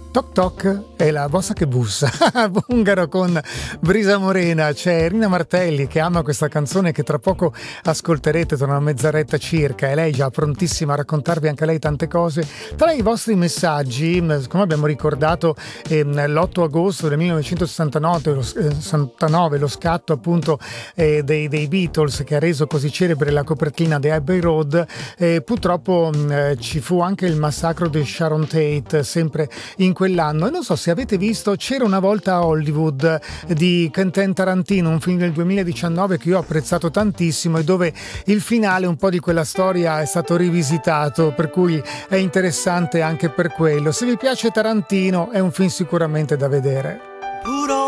Toc toc, è la bossa che bussa. Bungaro con Brisa Morena. C'è Rina Martelli che ama questa canzone, che tra poco ascolterete tra una mezz'oretta circa, e lei già prontissima a raccontarvi anche lei tante cose. Tra i vostri messaggi, come abbiamo ricordato, l'8 agosto del 1969 lo scatto appunto dei Beatles, che ha reso così celebre la copertina di Abbey Road. Purtroppo ci fu anche il massacro di Sharon Tate sempre in quell'anno, e non so se avete visto C'era una volta a Hollywood di Quentin Tarantino, un film del 2019 che io ho apprezzato tantissimo, e dove il finale un po' di quella storia è stato rivisitato, per cui è interessante anche per quello. Se vi piace Tarantino è un film sicuramente da vedere. Put